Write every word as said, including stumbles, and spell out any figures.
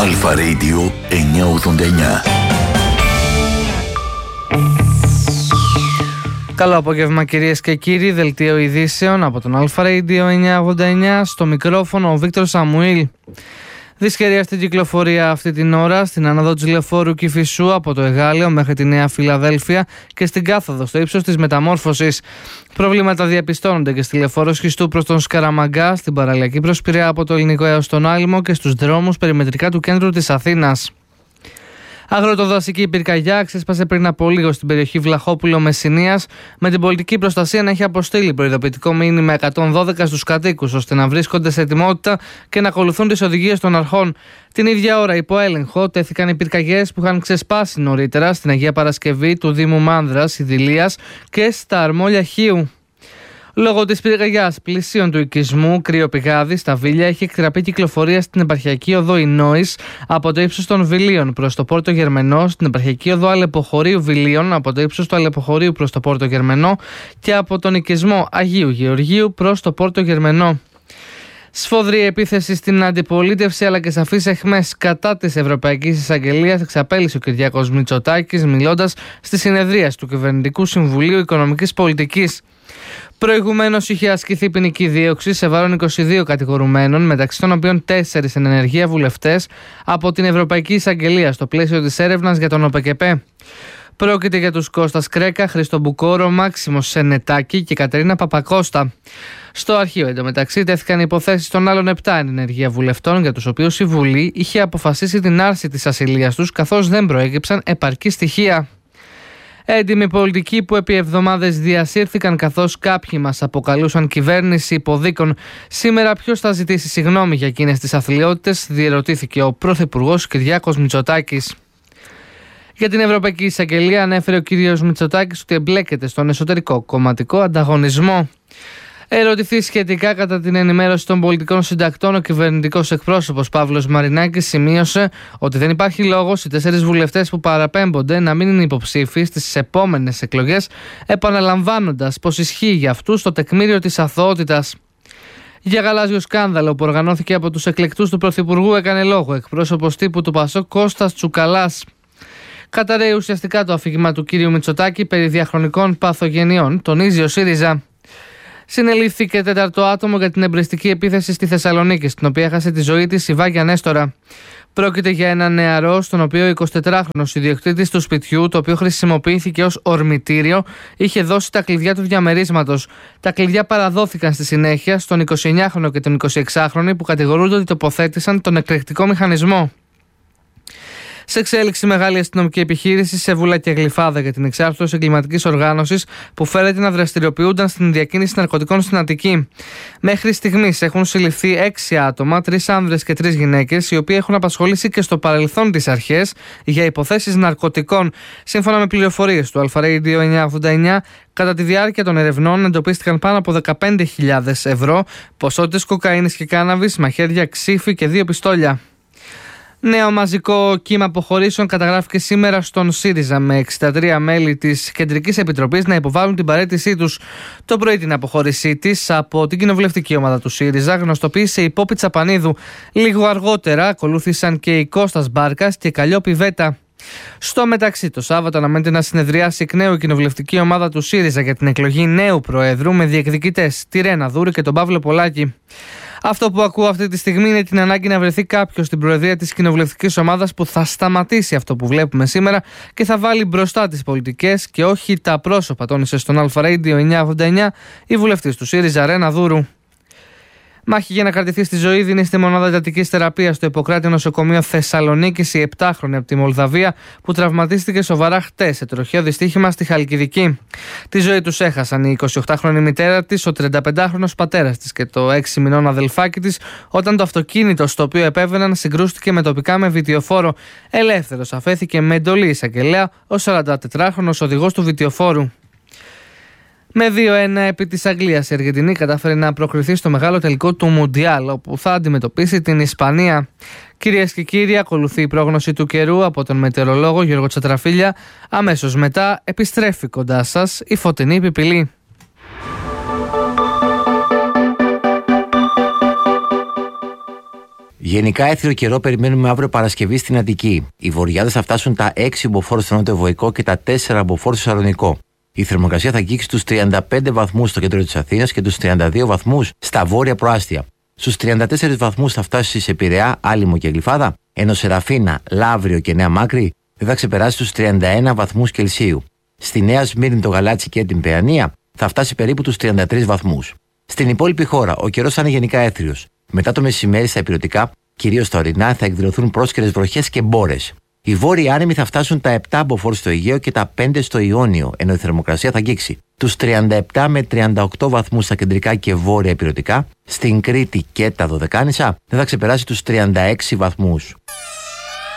Αλφα Radio εννιακόσια ογδόντα εννιά. Καλό απόγευμα κυρίες και κύριοι, δελτίο ειδήσεων από τον Αλφα Radio εννιακόσια ογδόντα εννιά, στο μικρόφωνο ο Βίκτορ Σαμουήλ. Δυσκαιρία στην κυκλοφορία αυτή την ώρα στην άνοδο της λεωφόρου Κηφισού από το Εγάλεο μέχρι τη Νέα Φιλαδέλφια και στην κάθοδο στο ύψος της Μεταμόρφωσης. Προβλήματα διαπιστώνονται και στη λεωφόρο Σχιστού προς τον Σκαραμαγκά, στην παραλιακή προς Πειραιά από το Ελληνικό έως τον Άλυμο και στους δρόμους περιμετρικά του κέντρου της Αθήνας. Αγροτοδασική πυρκαγιά ξέσπασε πριν από λίγο στην περιοχή Βλαχόπουλο Μεσσηνίας, με την πολιτική προστασία να έχει αποστείλει προειδοποιητικό μήνυμα εκατόν δώδεκα στους κατοίκους, ώστε να βρίσκονται σε ετοιμότητα και να ακολουθούν τις οδηγίες των αρχών. Την ίδια ώρα, υπό έλεγχο, τέθηκαν οι πυρκαγιές που είχαν ξεσπάσει νωρίτερα στην Αγία Παρασκευή του Δήμου Μάνδρας, Ιδηλίας και στα Αρμόλια Χίου. Λόγω της πυρκαγιάς πλησίων του οικισμού Κρύο Πηγάδι στα Βίλια έχει εκτραπεί κυκλοφορία στην επαρχιακή οδό Ινόης από το ύψος των Βιλίων προς το Πόρτο Γερμενό, στην επαρχιακή οδό Αλεποχωρίου Βιλίων από το ύψος του Αλεποχωρίου προς το Πόρτο Γερμενό και από τον οικισμό Αγίου Γεωργίου προς το Πόρτο Γερμενό. Σφοδρή επίθεση στην αντιπολίτευση αλλά και σαφείς αιχμές κατά της Ευρωπαϊκής Εισαγγελίας εξαπέλυσε ο Κυριάκος Μητσοτάκης μιλώντας στη συνεδρίαση του Κυβερνητικού Συμβουλίου Οικονομικής Πολιτικής. Προηγουμένως είχε ασκηθεί ποινική δίωξη σε βάρος είκοσι δύο κατηγορουμένων, μεταξύ των οποίων τέσσερις εν ενεργεία βουλευτές από την Ευρωπαϊκή Εισαγγελία στο πλαίσιο της έρευνας για τον ΟΠΕΚΕΠΕ. Πρόκειται για τους Κώστας Κρέκα, Χρήστο Μπουκόρο, Μάξιμο Σενετάκη και Κατερίνα Παπακώστα. Στο αρχείο εντωμεταξύ τέθηκαν υποθέσεις των άλλων επτά εν ενεργεία βουλευτών, για τους οποίους η Βουλή είχε αποφασίσει την άρση της ασυλίας τους, καθώς δεν προέκυψαν επαρκή στοιχεία. Έντιμοι πολιτικοί που επί εβδομάδες διασύρθηκαν καθώς κάποιοι μας αποκαλούσαν κυβέρνηση υποδίκων. Σήμερα ποιος θα ζητήσει συγγνώμη για εκείνες τις αθλιότητες, διερωτήθηκε ο Πρωθυπουργός Κυριάκος Μητσοτάκης. Για την Ευρωπαϊκή Εισαγγελία ανέφερε ο κύριος Μητσοτάκης ότι εμπλέκεται στον εσωτερικό κομματικό ανταγωνισμό. Ερωτηθεί σχετικά κατά την ενημέρωση των πολιτικών συντακτών, ο κυβερνητικός εκπρόσωπος Παύλος Μαρινάκης σημείωσε ότι δεν υπάρχει λόγος οι τέσσερις βουλευτές που παραπέμπονται να μην είναι υποψήφοι στις επόμενες εκλογές, επαναλαμβάνοντας πως ισχύει για αυτούς το τεκμήριο της αθωότητας. Για γαλάζιο σκάνδαλο που οργανώθηκε από τους εκλεκτούς του Πρωθυπουργού έκανε λόγο εκπρόσωπος τύπου του ΠΑΣΟΚ Κώστας Τσουκαλάς. Καταραίει ουσιαστικά το αφήγημα του κύριου Μητσοτάκη περί διαχρονικών παθογενειών, τονίζει ο ΣΥΡΙΖΑ. Συνελήφθηκε τέταρτο άτομο για την εμπρεστική επίθεση στη Θεσσαλονίκη, στην οποία έχασε τη ζωή της η Βάγια Νέστορα. Πρόκειται για έναν νεαρό, στον οποίο ο εικοσιτετράχρονος ιδιοκτήτης του σπιτιού, το οποίο χρησιμοποιήθηκε ως ορμητήριο, είχε δώσει τα κλειδιά του διαμερίσματος. Τα κλειδιά παραδόθηκαν στη συνέχεια στον εικοσιεννιάχρονο και τον εικοσιεξάχρονο που κατηγορούνται ότι τοποθέτησαν τον εκλεκτικό μηχανισμό. Σε εξέλιξη μεγάλη αστυνομική επιχείρηση σε Βούλα και Γλυφάδα για την εξάρθρωση εγκληματικής οργάνωσης που φέρεται να δραστηριοποιούνταν στην διακίνηση ναρκωτικών στην Αττική. Μέχρι στιγμής έχουν συλληφθεί έξι άτομα, τρεις άνδρες και τρεις γυναίκες, οι οποίοι έχουν απασχολήσει και στο παρελθόν τις αρχές για υποθέσεις ναρκωτικών. Σύμφωνα με πληροφορίες του Αλφα Radio εννιακόσια ογδόντα εννιά, κατά τη διάρκεια των ερευνών εντοπίστηκαν πάνω από δεκαπέντε χιλιάδες ευρώ, ποσότητες κοκαίνης και κάναβης, μαχαίρια, ξύφη και δύο πιστόλια. Νέο μαζικό κύμα αποχωρήσεων καταγράφηκε σήμερα στον ΣΥΡΙΖΑ, με εξήντα τρία μέλη της Κεντρικής Επιτροπής να υποβάλουν την παραίτησή τους. Το πρωί την αποχώρησή της από την κοινοβουλευτική ομάδα του ΣΥΡΙΖΑ γνωστοποίησε η Πόπη Τσαπανίδου. Λίγο αργότερα ακολούθησαν και η Κώστας Μπάρκας και η Καλλιόπη Βέτα. Στο μεταξύ, το Σάββατο αναμένεται να συνεδριάσει εκ νέου η κοινοβουλευτική ομάδα του ΣΥΡΙΖΑ για την εκλογή νέου Προέδρου με διεκδικητές τη Ρένα Δούρου και τον Παύλο Πολάκη. Αυτό που ακούω αυτή τη στιγμή είναι την ανάγκη να βρεθεί κάποιος στην προεδρία της κοινοβουλευτικής ομάδας που θα σταματήσει αυτό που βλέπουμε σήμερα και θα βάλει μπροστά τις πολιτικές και όχι τα πρόσωπα, τόνισε στον Αλφα Radio εννιακόσια ογδόντα εννιά η βουλευτής του ΣΥΡΙΖΑ Ρένα Δούρου. Μάχη για να κρατηθεί στη ζωή δίνει στη μονάδα εντατικής θεραπείας στο Ιπποκράτη νοσοκομείο Θεσσαλονίκης η επτάχρονη από τη Μολδαβία που τραυματίστηκε σοβαρά χτες σε τροχαίο δυστύχημα στη Χαλκιδική. Τη ζωή τους έχασαν η εικοσιοκτάχρονη μητέρα της, ο τριανταπεντάχρονος πατέρας της και το έξι μηνών αδελφάκι της όταν το αυτοκίνητο στο οποίο επέβαιναν συγκρούστηκε με τοπικά με βιτιοφόρο. Ελεύθερος αφέθηκε με εντολή εισαγγελέα ο σαραντατετράχρονος οδηγός του βιτιοφόρου. Με δύο ένα επί της Αγγλίας, η Αργεντινή κατάφερε να προκριθεί στο μεγάλο τελικό του Μουντιάλ, όπου θα αντιμετωπίσει την Ισπανία. Κυρίες και κύριοι, ακολουθεί η πρόγνωση του καιρού από τον μετεωρολόγο Γιώργο Τσατραφίλια. Αμέσως μετά επιστρέφει κοντά σας η φωτεινή πιπηλή. Γενικά έθριο καιρό περιμένουμε αύριο Παρασκευή στην Αττική. Οι βορειάδες θα φτάσουν τα έξι μποφόρ στο νότιο-βοϊκό και τα τέσσερα μποφόρ στο Σαλονικό. Η θερμοκρασία θα αγγίξει τους τριάντα πέντε βαθμούς στο κέντρο της Αθήνας και τους τριάντα δύο βαθμούς στα βόρεια προάστια. Στους τριάντα τέσσερις βαθμούς θα φτάσει σε Πειραιά, Άλυμο και Γλυφάδα, ενώ Σεραφίνα, Λαύριο και Νέα Μάκρη δεν θα ξεπεράσει τους τριάντα ένα βαθμούς Κελσίου. Στη Νέα Σμύρνη, το Γαλάτσι και την Παιανία θα φτάσει περίπου τους τριάντα τρεις βαθμούς. Στην υπόλοιπη χώρα, ο καιρός θα είναι γενικά έθριος. Μετά το μεσημέρι στα ηπειρωτικά, κυρίως στα ορεινά, θα εκδηλωθούν πρόσκαιρες βροχές και μπόρες. Οι βόρειοι άνεμοι θα φτάσουν τα επτά μποφόρ στο Αιγαίο και τα πέντε στο Ιόνιο, ενώ η θερμοκρασία θα αγγίξει τους τριάντα επτά με τριάντα οκτώ βαθμούς στα κεντρικά και βόρεια ηπειρωτικά. Στην Κρήτη και τα Δωδεκάνησα δεν θα ξεπεράσει τους τριάντα έξι βαθμούς.